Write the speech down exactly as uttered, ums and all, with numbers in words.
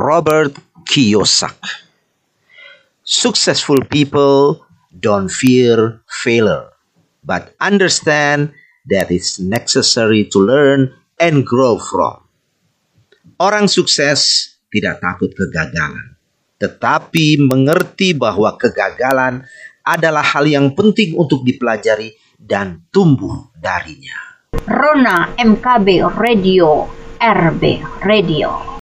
Robert Kiyosaki. Successful people don't fear failure, but understand that it's necessary to learn and grow from. Orang sukses tidak takut kegagalan, tetapi mengerti bahwa kegagalan adalah hal yang penting untuk dipelajari dan tumbuh darinya. Rona M K B Radio, R B Radio.